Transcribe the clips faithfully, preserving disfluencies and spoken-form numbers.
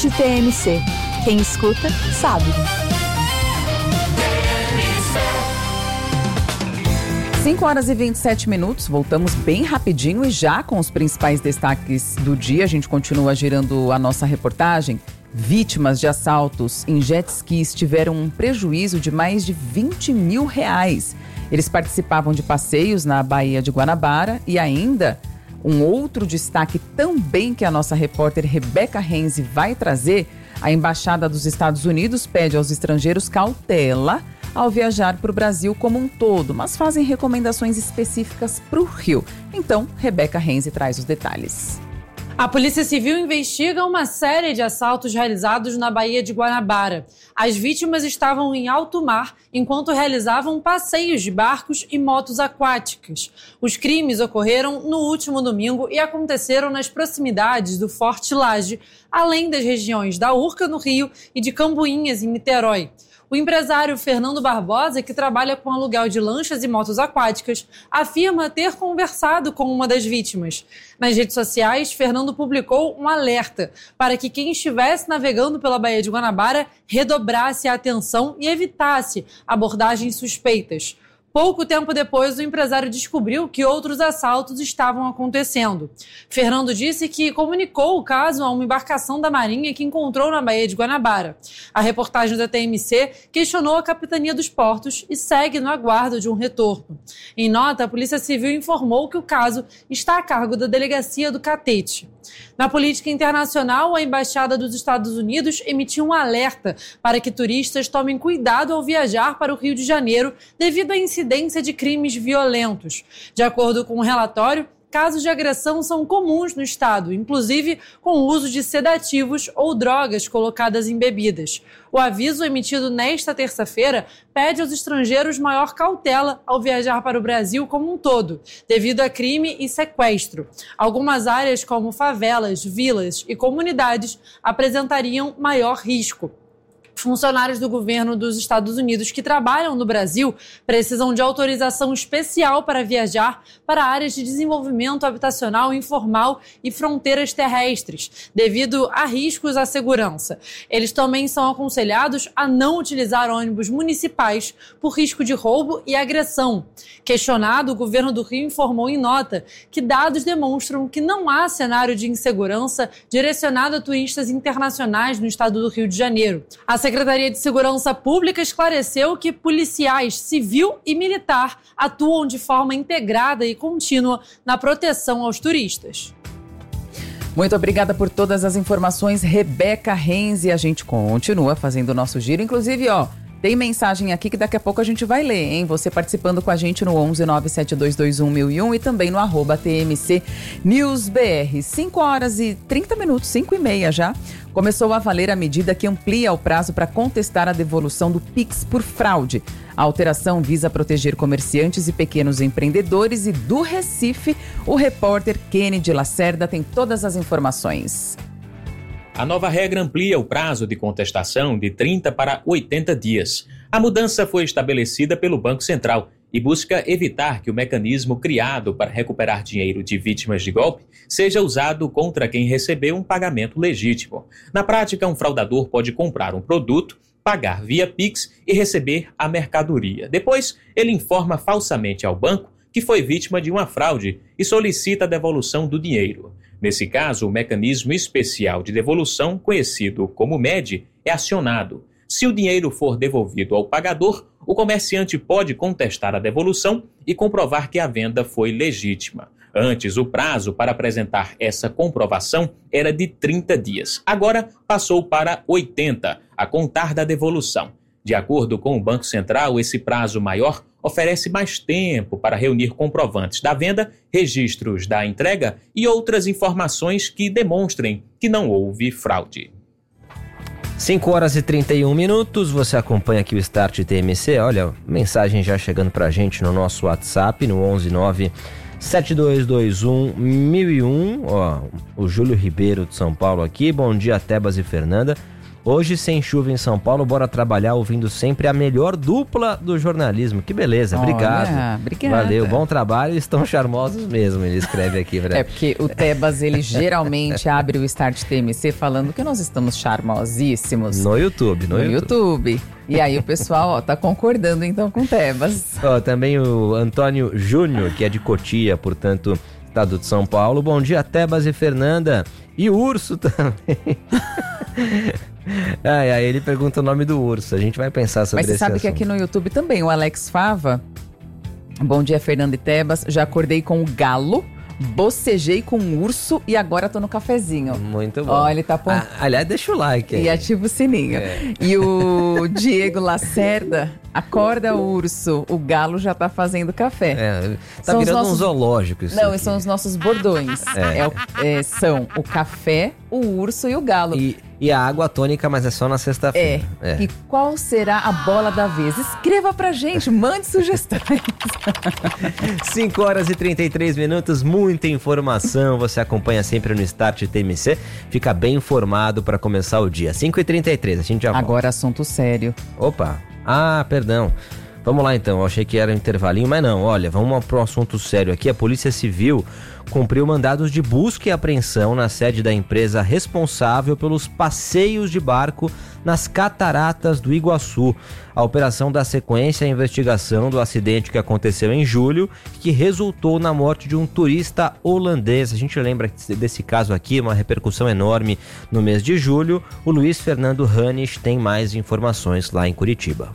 T M C. Quem escuta, sabe. cinco horas e vinte e sete minutos, voltamos bem rapidinho e já com os principais destaques do dia. A gente continua girando a nossa reportagem. Vítimas de assaltos em jet skis tiveram um prejuízo de mais de vinte mil reais. Eles participavam de passeios na Baía de Guanabara e ainda um outro destaque também que a nossa repórter Rebeca Renzi vai trazer. A Embaixada dos Estados Unidos pede aos estrangeiros cautela ao viajar para o Brasil como um todo, mas fazem recomendações específicas para o Rio. Então, Rebeca Renzi traz os detalhes. A Polícia Civil investiga uma série de assaltos realizados na Baía de Guanabara. As vítimas estavam em alto mar enquanto realizavam passeios de barcos e motos aquáticas. Os crimes ocorreram no último domingo e aconteceram nas proximidades do Forte Lage, além das regiões da Urca, no Rio, e de Cambuinhas, em Niterói. O empresário Fernando Barbosa, que trabalha com aluguel de lanchas e motos aquáticas, afirma ter conversado com uma das vítimas. Nas redes sociais, Fernando publicou um alerta para que quem estivesse navegando pela Baía de Guanabara redobrasse a atenção e evitasse abordagens suspeitas. Pouco tempo depois, o empresário descobriu que outros assaltos estavam acontecendo. Fernando disse que comunicou o caso a uma embarcação da Marinha que encontrou na Baía de Guanabara. A reportagem da T M C questionou a Capitania dos Portos e segue no aguardo de um retorno. Em nota, a Polícia Civil informou que o caso está a cargo da Delegacia do Catete. Na política internacional, a Embaixada dos Estados Unidos emitiu um alerta para que turistas tomem cuidado ao viajar para o Rio de Janeiro devido à incidência de crimes violentos. De acordo com o relatório, casos de agressão são comuns no estado, inclusive com o uso de sedativos ou drogas colocadas em bebidas. O aviso emitido nesta terça-feira pede aos estrangeiros maior cautela ao viajar para o Brasil como um todo, devido a crime e sequestro. Algumas áreas, como favelas, vilas e comunidades, apresentariam maior risco. Funcionários do governo dos Estados Unidos que trabalham no Brasil precisam de autorização especial para viajar para áreas de desenvolvimento habitacional informal e fronteiras terrestres, devido a riscos à segurança. Eles também são aconselhados a não utilizar ônibus municipais por risco de roubo e agressão. Questionado, o governo do Rio informou em nota que dados demonstram que não há cenário de insegurança direcionado a turistas internacionais no estado do Rio de Janeiro. A Secretaria de Segurança Pública esclareceu que policiais civil e militar atuam de forma integrada e contínua na proteção aos turistas. Muito obrigada por todas as informações, Rebeca Renzi. A gente continua fazendo o nosso giro. Inclusive, ó, tem mensagem aqui que daqui a pouco a gente vai ler, hein? Você participando com a gente no onze nove sete dois dois um mil e um e também no arroba T M C News B R. cinco horas e trinta minutos, cinco e meia já. Começou a valer a medida que amplia o prazo para contestar a devolução do Pix por fraude. A alteração visa proteger comerciantes e pequenos empreendedores e do Recife, o repórter Kennedy Lacerda tem todas as informações. A nova regra amplia o prazo de contestação de trinta para oitenta dias. A mudança foi estabelecida pelo Banco Central e busca evitar que o mecanismo criado para recuperar dinheiro de vítimas de golpe seja usado contra quem recebeu um pagamento legítimo. Na prática, um fraudador pode comprar um produto, pagar via Pix e receber a mercadoria. Depois, ele informa falsamente ao banco que foi vítima de uma fraude e solicita a devolução do dinheiro. Nesse caso, o mecanismo especial de devolução, conhecido como M E D, é acionado. Se o dinheiro for devolvido ao pagador, o comerciante pode contestar a devolução e comprovar que a venda foi legítima. Antes, o prazo para apresentar essa comprovação era de trinta dias. Agora, passou para oitenta, a contar da devolução. De acordo com o Banco Central, esse prazo maior oferece mais tempo para reunir comprovantes da venda, registros da entrega e outras informações que demonstrem que não houve fraude. cinco horas e trinta e um minutos, você acompanha aqui o Start T M C. Olha, mensagem já chegando pra gente no nosso WhatsApp, no onze nove sete dois dois um mil e um. Ó, o Júlio Ribeiro de São Paulo aqui. Bom dia, Tebas e Fernanda. Hoje sem chuva em São Paulo, bora trabalhar ouvindo sempre a melhor dupla do jornalismo. Que beleza, obrigado. Olha, obrigada. Valeu, bom trabalho, estão charmosos mesmo, ele escreve aqui. Pra... É porque o Tebas, ele geralmente abre o Start T M C falando que nós estamos charmosíssimos. No YouTube, no, no YouTube. YouTube. E aí o pessoal, ó, tá concordando então com o Tebas. Ó, também o Antônio Júnior, que é de Cotia, portanto, estado de São Paulo. Bom dia, Tebas e Fernanda. E o urso também. Ai, ai, ele pergunta o nome do urso. A gente vai pensar sobre Mas você esse sabe assunto. que aqui no YouTube também, o Alex Fava. Bom dia, Fernanda e Tebas. Já acordei com o galo, bocejei com o urso e agora tô no cafezinho. Muito bom. Ó, ele tá pon... ah, aliás, deixa o like aí. E ativa o sininho. É. E o Diego Lacerda, acorda urso, o galo já tá fazendo café. É, tá São os virando nossos- um zoológico isso Não, aqui. esses são os nossos bordões. É. É o- é, são o café, o urso e o galo. E, e a água tônica, mas é só na É. sexta-feira. É. E qual será a bola da vez? Escreva pra gente, mande sugestões. cinco horas e trinta e três minutos, muita informação. Você acompanha sempre no Start T M C. Fica bem informado para começar o dia. cinco e trinta e três, a gente já volta. Agora assunto sério. Opa, ah, perdão. Vamos lá então, eu achei que era um intervalinho, mas não. Olha, vamos para um assunto sério aqui. A Polícia Civil cumpriu mandados de busca e apreensão na sede da empresa responsável pelos passeios de barco nas cataratas do Iguaçu. A operação dá sequência à investigação do acidente que aconteceu em julho, que resultou na morte de um turista holandês. A gente lembra desse caso aqui, uma repercussão enorme no mês de julho. O Luiz Fernando Hannes tem mais informações lá em Curitiba.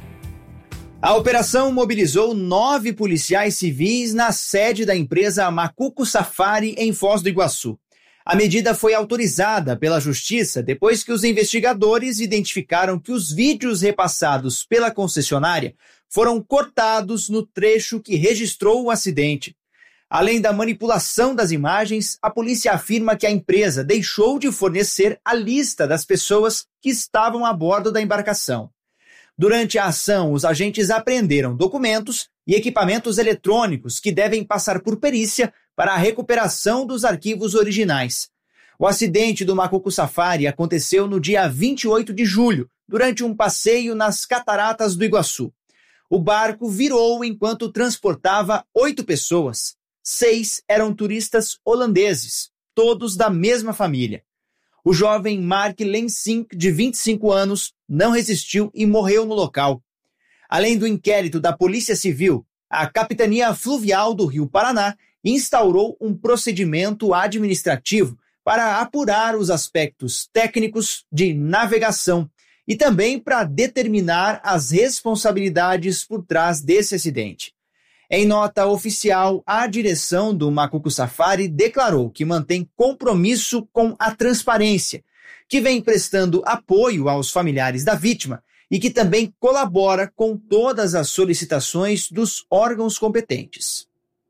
A operação mobilizou nove policiais civis na sede da empresa Macuco Safari, em Foz do Iguaçu. A medida foi autorizada pela Justiça depois que os investigadores identificaram que os vídeos repassados pela concessionária foram cortados no trecho que registrou o acidente. Além da manipulação das imagens, a polícia afirma que a empresa deixou de fornecer a lista das pessoas que estavam a bordo da embarcação. Durante a ação, os agentes apreenderam documentos e equipamentos eletrônicos que devem passar por perícia para a recuperação dos arquivos originais. O acidente do Macuco Safari aconteceu no dia vinte e oito de julho, durante um passeio nas cataratas do Iguaçu. O barco virou enquanto transportava oito pessoas. Seis eram turistas holandeses, todos da mesma família. O jovem Mark Lensink, de vinte e cinco anos, não resistiu e morreu no local. Além do inquérito da Polícia Civil, a Capitania Fluvial do Rio Paraná instaurou um procedimento administrativo para apurar os aspectos técnicos de navegação e também para determinar as responsabilidades por trás desse acidente. Em nota oficial, a direção do Macuco Safari declarou que mantém compromisso com a transparência, que vem prestando apoio aos familiares da vítima e que também colabora com todas as solicitações dos órgãos competentes.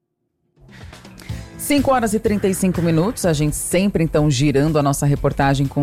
cinco horas e trinta e cinco minutos, a gente sempre então girando a nossa reportagem com